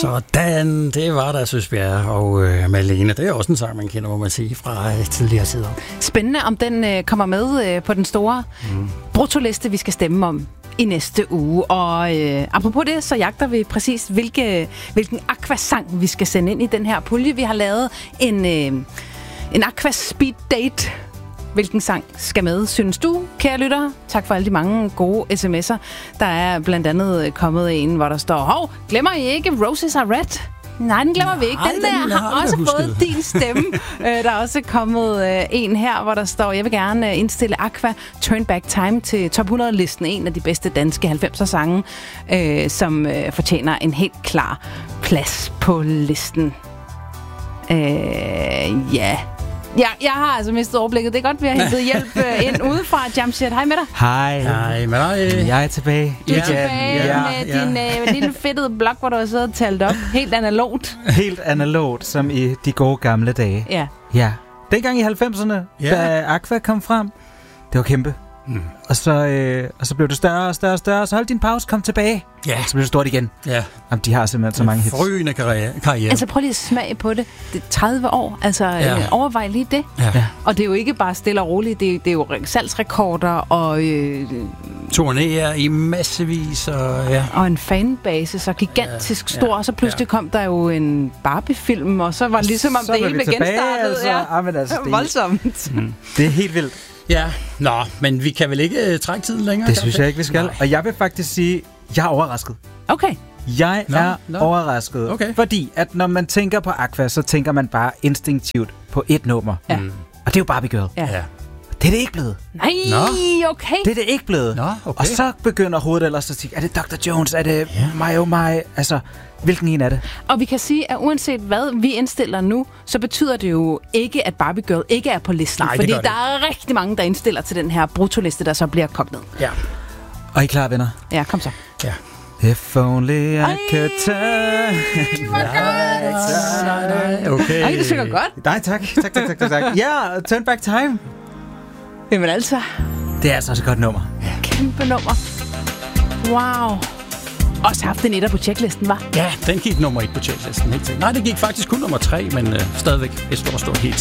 Sådan, det var der, Søsbjerg og Malene. Det er også en sang, man kender, må man sige, fra tidligere tider. Spændende, om den kommer med på den store bruttoliste, vi skal stemme om i næste uge. Og apropos det, så jagter vi præcis, hvilken aquasang vi skal sende ind i den her pulje. Vi har lavet en Aqua Speed Date. Hvilken sang skal med, synes du, kære lytter? Tak for alle de mange gode sms'er. Der er blandt andet kommet en, hvor der står: hov, glemmer I ikke Roses Are Red? Nej, den glemmer vi ikke. Den der har også fået din stemme. Der er også kommet en her, hvor der står: jeg vil gerne indstille Aqua Turn Back Time til top 100-listen. En af de bedste danske 90'er sange, som fortjener en helt klar plads på listen. Ja... Ja, jeg har altså mistet overblikket. Det er godt, vi har hentet hjælp ind udefra. Jamshid, hej med dig. Hej. Hej med dig. Jeg er tilbage. Du er tilbage med din lille fedtede blog, hvor du har siddet og talt op. Helt analogt. Helt analogt, som i de gode gamle dage. Ja. Ja. Dengang i 90'erne, da Aqua kom frem, det var kæmpe. Og så blev det større og større og større. Så hold din pause, kom tilbage. Ja. Så blev det stort igen. Ja. Jamen, de har simpelthen så mange hits. Frygende karriere. Altså prøv lige at smage på det. Det er 30 år. Altså overvej lige det. Ja. Og det er jo ikke bare stille og roligt. Det er jo salgsrekorder og... turnéer i massevis og en fanbase så gigantisk stor. Og så pludselig kom der jo en Barbie-film, og så var det ligesom om det hele blev genstartet. Altså, det er voldsomt. Det er helt vildt. Ja, men vi kan vel ikke trække tiden længere? Det synes jeg ikke, vi skal. Nej. Og jeg vil faktisk sige, jeg er overrasket. Okay. Jeg er overrasket, fordi at når man tænker på Aqua, så tænker man bare instinktivt på et nummer. Ja. Og det er jo Barbie Girl. Ja. Det er det ikke blevet. Nej, okay. Det er det ikke blevet. Okay. Og så begynder hovedet ellers at sige, er det Dr. Jones, er det My Oh My? Altså, hvilken en er det? Og vi kan sige, at uanset hvad vi indstiller nu, så betyder det jo ikke, at Barbie Girl ikke er på listen. Nej, fordi der er rigtig mange, der indstiller til den her bruttoliste, der så bliver kogt ned. Ja. Og I er klar, venner? Ja, kom så. Ja. If only I could turn... Okay. Ej, det synger godt. Nej, tak. Ja, Turn Back Time. Jamen altså. Det er altså også et godt nummer. Kæmpe nummer. Wow. Også haft en etter på checklisten, var? Ja, den gik nummer 1 på checklisten. Nej, det gik faktisk kun nummer 3, men stadigvæk et stort hit.